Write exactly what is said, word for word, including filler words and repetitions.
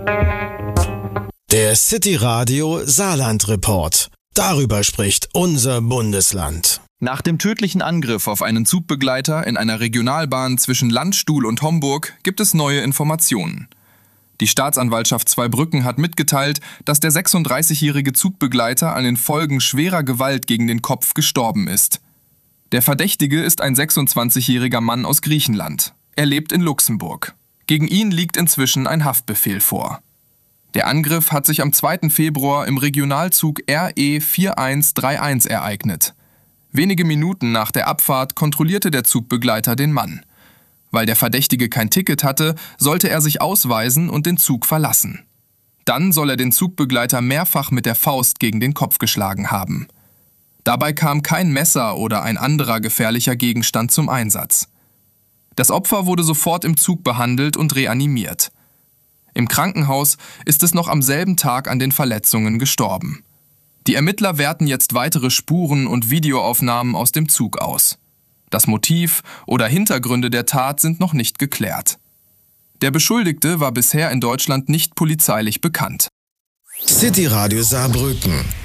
Der City Radio Saarland Report. Darüber spricht unser Bundesland. Nach dem tödlichen Angriff auf einen Zugbegleiter in einer Regionalbahn zwischen Landstuhl und Homburg gibt es neue Informationen. Die Staatsanwaltschaft Zweibrücken hat mitgeteilt, dass der sechsunddreißigjährige Zugbegleiter an den Folgen schwerer Gewalt gegen den Kopf gestorben ist. Der Verdächtige ist ein sechsundzwanzigjähriger Mann aus Griechenland. Er lebt in Luxemburg. Gegen ihn liegt inzwischen ein Haftbefehl vor. Der Angriff hat sich am zweiten Februar im Regionalzug R E vier eins drei eins ereignet. Wenige Minuten nach der Abfahrt kontrollierte der Zugbegleiter den Mann. Weil der Verdächtige kein Ticket hatte, sollte er sich ausweisen und den Zug verlassen. Dann soll er den Zugbegleiter mehrfach mit der Faust gegen den Kopf geschlagen haben. Dabei kam kein Messer oder ein anderer gefährlicher Gegenstand zum Einsatz. Das Opfer wurde sofort im Zug behandelt und reanimiert. Im Krankenhaus ist es noch am selben Tag an den Verletzungen gestorben. Die Ermittler werten jetzt weitere Spuren und Videoaufnahmen aus dem Zug aus. Das Motiv oder Hintergründe der Tat sind noch nicht geklärt. Der Beschuldigte war bisher in Deutschland nicht polizeilich bekannt. City Radio Saarbrücken.